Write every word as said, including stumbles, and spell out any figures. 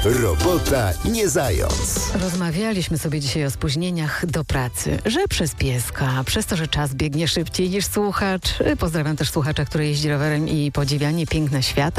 Robota nie zając. Rozmawialiśmy sobie dzisiaj o spóźnieniach do pracy, że przez pieska, przez to, że czas biegnie szybciej niż słuchacz. Pozdrawiam też słuchacza, który jeździ rowerem i podziwia piękne świata.